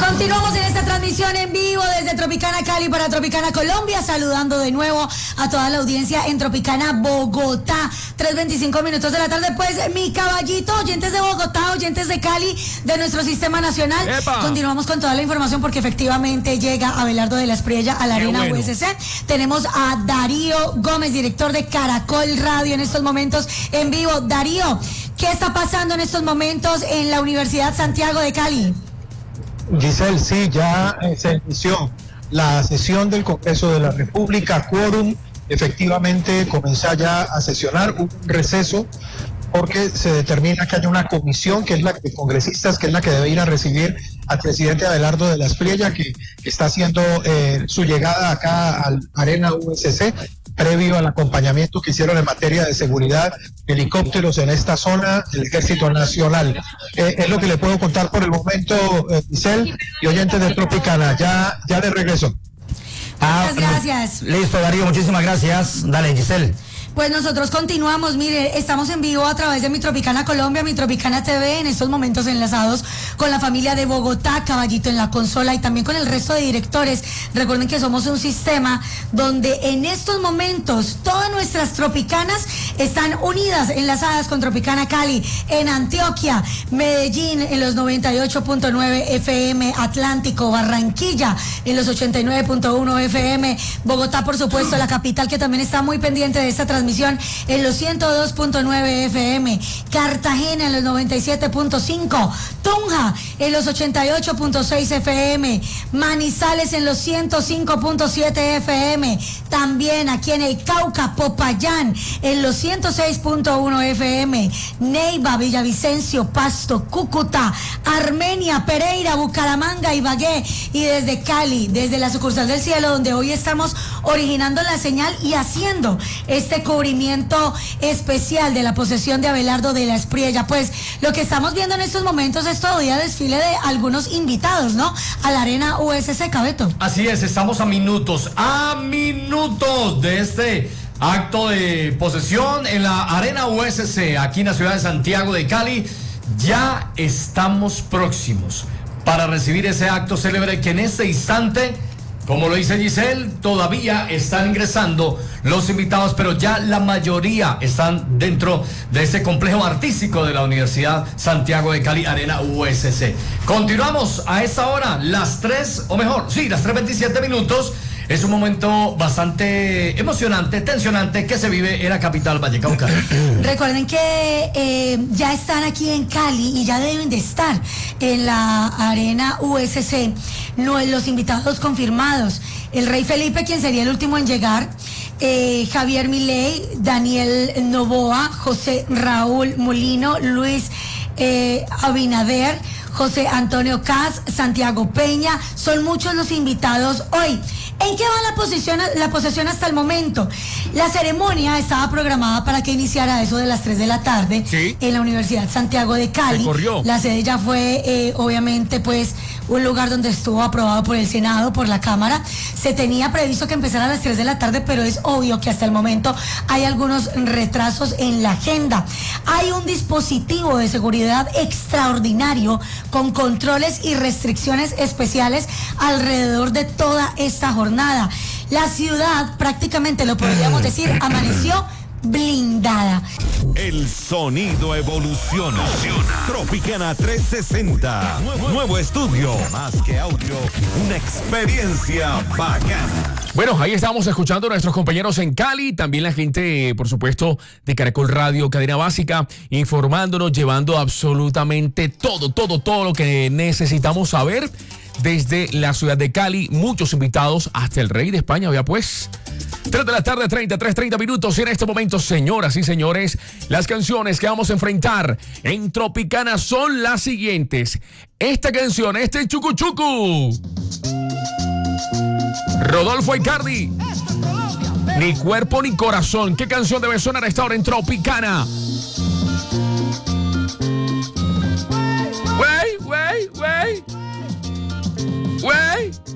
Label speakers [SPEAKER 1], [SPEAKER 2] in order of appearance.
[SPEAKER 1] Continuamos en esta transmisión en vivo desde Tropicana Cali para Tropicana Colombia, saludando de nuevo a toda la audiencia en Tropicana Bogotá. 3:25 minutos de la tarde, pues mi caballito, oyentes de Bogotá, oyentes de Cali, de nuestro sistema nacional. ¡Epa! Continuamos con toda la información porque efectivamente llega Abelardo de la Espriella a la Arena USC. Tenemos a Darío Gómez, director de Caracol Radio en estos momentos en vivo. Darío, ¿qué está pasando en estos momentos en la Universidad Santiago de Cali?
[SPEAKER 2] Giselle, sí, ya se inició la sesión del Congreso de la República, quórum, efectivamente comenzó ya a sesionar, un receso, porque se determina que haya una comisión, que es la de congresistas, que es la que debe ir a recibir al presidente Abelardo de la Espriella, que está haciendo su llegada acá a la Arena USC, previo al acompañamiento que hicieron en materia de seguridad, helicópteros en esta zona, el Ejército Nacional. Es lo que le puedo contar por el momento, Giselle, y oyentes de Tropicana. Ya de regreso.
[SPEAKER 1] Muchas gracias.
[SPEAKER 3] Listo, Darío, muchísimas gracias. Dale, Giselle.
[SPEAKER 1] Pues nosotros continuamos, mire, estamos en vivo a través de Mi Tropicana Colombia, Mi Tropicana TV, en estos momentos enlazados con la familia de Bogotá, Caballito en la consola y también con el resto de directores. Recuerden que somos un sistema donde en estos momentos todas nuestras tropicanas están unidas, enlazadas con Tropicana Cali, en Antioquia, Medellín en los 98.9 FM, Atlántico, Barranquilla en los 89.1 FM, Bogotá, por supuesto, la capital, que también está muy pendiente de esta transmisión en los 102.9 FM, Cartagena en los 97.5, Tunja en los 88.6 FM, Manizales en los 105.7 FM, también aquí en el Cauca, Popayán en los 106.1 FM, Neiva, Villavicencio, Pasto, Cúcuta, Armenia, Pereira, Bucaramanga, Ibagué, y desde Cali, desde la sucursal del cielo, donde hoy estamos originando la señal y haciendo este cubrimiento especial de la posesión de Abelardo de la Espriella. Pues lo que estamos viendo en estos momentos es todavía desfile de algunos invitados, ¿no? A la Arena USC, Cabeto.
[SPEAKER 4] Así es, estamos a minutos de este acto de posesión en la Arena USC, aquí en la ciudad de Santiago de Cali. Ya estamos próximos para recibir ese acto célebre que en este instante, como lo dice Giselle, todavía están ingresando los invitados, pero ya la mayoría están dentro de ese complejo artístico de la Universidad Santiago de Cali, Arena USC. Continuamos a esta hora, las 3:27 minutos. Es un momento bastante emocionante, tensionante, que se vive en la capital vallecauca.
[SPEAKER 1] Recuerden que ya están aquí en Cali y ya deben de estar en la Arena USC los invitados confirmados. El Rey Felipe, quien sería el último en llegar, Javier Milei, Daniel Noboa, José Raúl Molino, Luis Abinader, José Antonio Caz, Santiago Peña, son muchos los invitados hoy. ¿En qué va la posesión hasta el momento? La ceremonia estaba programada para que iniciara eso de las 3 de la tarde, ¿sí?, en la Universidad Santiago de Cali. La sede ya fue, obviamente, pues, un lugar donde estuvo aprobado por el Senado, por la Cámara. Se tenía previsto que empezara a las 3 de la tarde, pero es obvio que hasta el momento hay algunos retrasos en la agenda. Hay un dispositivo de seguridad extraordinario con controles y restricciones especiales alrededor de toda esta jornada. La ciudad, prácticamente lo podríamos decir, amaneció blindada.
[SPEAKER 5] El sonido evoluciona. Tropicana 360. Nuevo estudio. Más que audio, una experiencia bacana.
[SPEAKER 6] Bueno, ahí estamos escuchando a nuestros compañeros en Cali, también la gente, por supuesto, de Caracol Radio, Cadena Básica, informándonos, llevando absolutamente todo lo que necesitamos saber desde la ciudad de Cali. Muchos invitados, hasta el rey de España, vea pues. 3 de la tarde, 30 minutos. Y en este momento, señoras y señores, las canciones que vamos a enfrentar en Tropicana son las siguientes. Esta canción, Chucu Chucu, Rodolfo Icardi, Ni Cuerpo Ni Corazón. ¿Qué canción debe sonar a esta hora en Tropicana? Wey.